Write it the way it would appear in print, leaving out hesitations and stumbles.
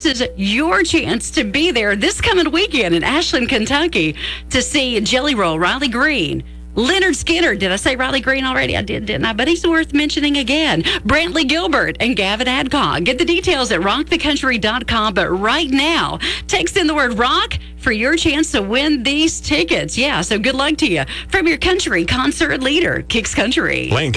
is your chance to be there this coming weekend in Ashland, Kentucky to see Jelly Roll, Riley Green, Leonard Skinner. Did I say Riley Green already? I did, didn't I? But he's worth mentioning again. Brantley Gilbert and Gavin Adcock. Get the details at rockthecountry.com. But right now, text in the word rock for your chance to win these tickets. Yeah, so good luck to you. From your country concert leader, Kicks Country. Lane